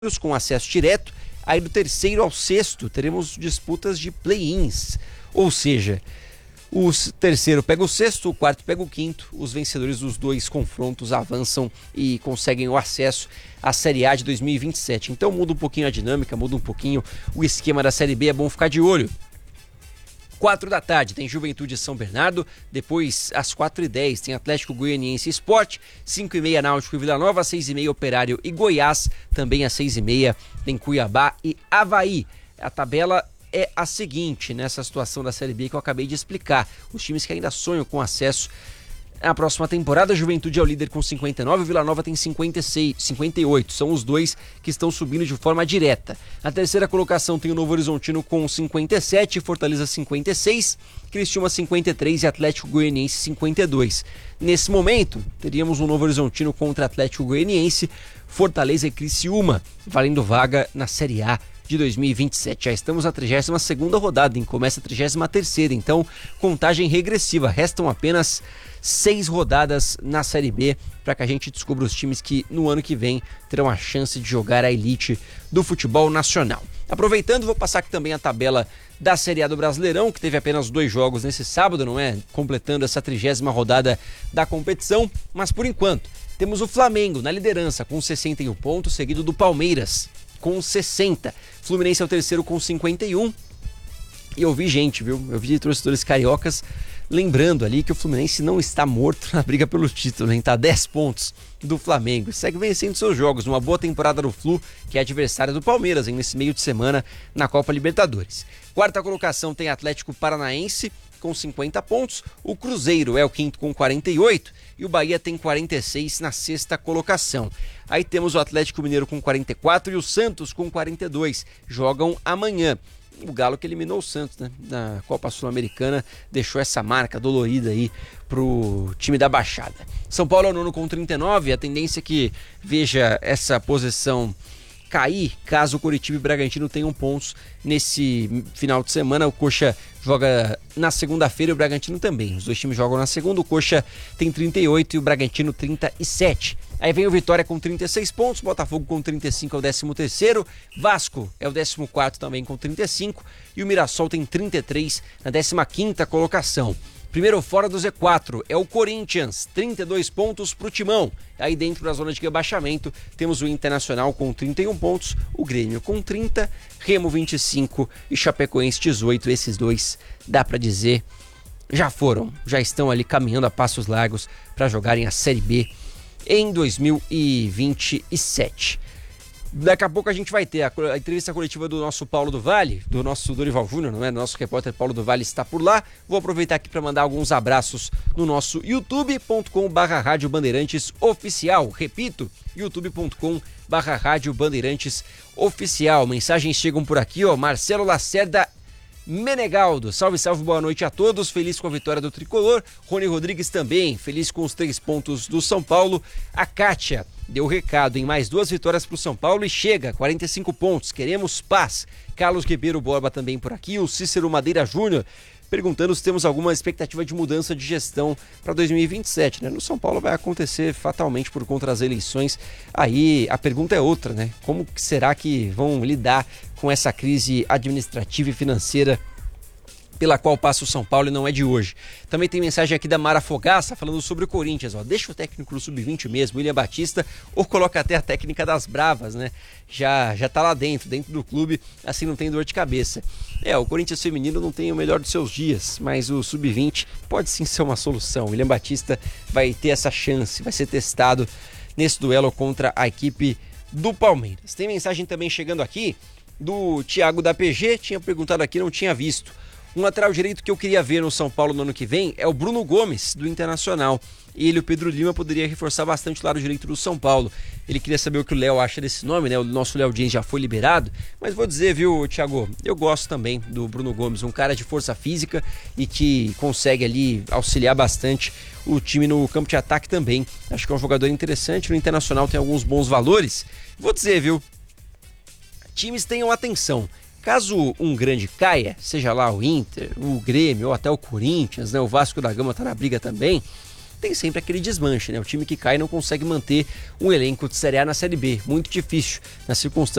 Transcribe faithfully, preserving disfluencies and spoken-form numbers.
com acesso direto. Aí do terceiro ao sexto teremos disputas de play-ins, ou seja, o terceiro pega o sexto, o quarto pega o quinto, os vencedores dos dois confrontos avançam e conseguem o acesso à Série A de dois mil e vinte e sete. Então muda um pouquinho a dinâmica, muda um pouquinho o esquema da Série B, é bom ficar de olho. quatro da tarde tem Juventude São Bernardo, depois às quatro e dez tem Atlético Goianiense Sport, cinco e meia Náutico e Vila Nova, seis e meia Operário e Goiás, também às seis e meia tem Cuiabá e Avaí. A tabela é a seguinte, nessa situação da Série B que eu acabei de explicar, os times que ainda sonham com acesso à próxima temporada. Juventude é o líder com cinquenta e nove, Vila Nova tem cinquenta e seis, cinquenta e oito, são os dois que estão subindo de forma direta. Na terceira colocação tem o Novo Horizontino com cinquenta e sete, Fortaleza cinquenta e seis, Criciúma cinquenta e três e Atlético Goianiense cinquenta e dois. Nesse momento, teríamos o Novo Horizontino contra Atlético Goianiense, Fortaleza e Criciúma, valendo vaga na Série A de dois mil e vinte e sete. Já estamos na trigésima segunda rodada, hein? Começa a trigésima terceira, então contagem regressiva, restam apenas seis rodadas na Série B para que a gente descubra os times que no ano que vem terão a chance de jogar a elite do futebol nacional. Aproveitando, vou passar aqui também a tabela da Série A do Brasileirão, que teve apenas dois jogos nesse sábado, não é? Completando essa trigésima rodada da competição, mas por enquanto temos o Flamengo na liderança com sessenta e um pontos, seguido do Palmeiras com sessenta. Fluminense é o terceiro com cinquenta e um. E eu vi gente, viu? Eu vi torcedores cariocas lembrando ali que o Fluminense não está morto na briga pelo título, hein? Está a dez pontos do Flamengo. Segue vencendo seus jogos. Uma boa temporada do Flu, que é adversário do Palmeiras, hein? Nesse meio de semana na Copa Libertadores. Quarta colocação tem Atlético Paranaense com cinquenta pontos. O Cruzeiro é o quinto com quarenta e oito. E o Bahia tem quarenta e seis na sexta colocação. Aí temos o Atlético Mineiro com quarenta e quatro e o Santos com quarenta e dois. Jogam amanhã. O Galo que eliminou o Santos, né, na Copa Sul-Americana, deixou essa marca dolorida aí pro time da Baixada. São Paulo é o nono com trinta e nove, a tendência é que veja essa posição cair caso o Coritiba e o Bragantino tenham pontos nesse final de semana. O Coxa joga na segunda-feira e o Bragantino também. Os dois times jogam na segunda, o Coxa tem trinta e oito e o Bragantino trinta e sete. Aí vem o Vitória com trinta e seis pontos, Botafogo com trinta e cinco é o décimo terceiro, Vasco é o décimo quarto também com trinta e cinco e o Mirassol tem trinta e três na décima quinta colocação. Primeiro fora do Z quatro é o Corinthians, trinta e dois pontos para o Timão. Aí dentro da zona de rebaixamento temos o Internacional com trinta e um pontos, o Grêmio com trinta, Remo vinte e cinco e Chapecoense dezoito. Esses dois, dá para dizer, já foram, já estão ali caminhando a passos largos para jogarem a Série B em dois mil e vinte e sete. Daqui a pouco a gente vai ter a, a entrevista coletiva do nosso Paulo do Vale, do nosso Dorival Júnior, não é? Nosso repórter Paulo do Vale está por lá. Vou aproveitar aqui para mandar alguns abraços no nosso youtube ponto com barra rádio bandeirantes oficial. Repito, youtube ponto com barra rádio bandeirantes oficial. Mensagens chegam por aqui, ó. Marcelo Lacerda Menegaldo, salve, salve, boa noite a todos, feliz com a vitória do Tricolor. Rony Rodrigues também, feliz com os três pontos do São Paulo. A Kátia deu recado em mais duas vitórias para o São Paulo e chega, quarenta e cinco pontos, queremos paz. Carlos Ribeiro Borba também por aqui, o Cícero Madeira Júnior perguntando se temos alguma expectativa de mudança de gestão para dois mil e vinte e sete, né? No São Paulo vai acontecer fatalmente por conta das eleições. Aí a pergunta é outra, né? Como será que vão lidar com essa crise administrativa e financeira pela qual passa o São Paulo e não é de hoje? Também tem mensagem aqui da Mara Fogaça falando sobre o Corinthians, ó. Deixa o técnico do sub vinte mesmo, William Batista, ou coloca até a técnica das Bravas, né? Já, já tá lá dentro, dentro do clube, assim não tem dor de cabeça. É, o Corinthians feminino não tem o melhor dos seus dias, mas o sub vinte pode sim ser uma solução. William Batista vai ter essa chance, vai ser testado nesse duelo contra a equipe do Palmeiras. Tem mensagem também chegando aqui do Thiago da P G, tinha perguntado aqui, não tinha visto. Um lateral direito que eu queria ver no São Paulo no ano que vem é o Bruno Gomes, do Internacional. Ele, o Pedro Lima, poderia reforçar bastante o lado direito do São Paulo. Ele queria saber o que o Léo acha desse nome, né? O nosso Léo Dias já foi liberado. Mas vou dizer, viu, Thiago, eu gosto também do Bruno Gomes, um cara de força física e que consegue ali auxiliar bastante o time no campo de ataque também. Acho que é um jogador interessante, no Internacional tem alguns bons valores. Vou dizer, viu, times tenham atenção. Caso um grande caia, seja lá o Inter, o Grêmio ou até o Corinthians, né? O Vasco da Gama tá na briga também. tem sempre aquele desmanche, né? O time que cai não consegue manter um elenco de Série A na Série B, muito difícil nas circunstâncias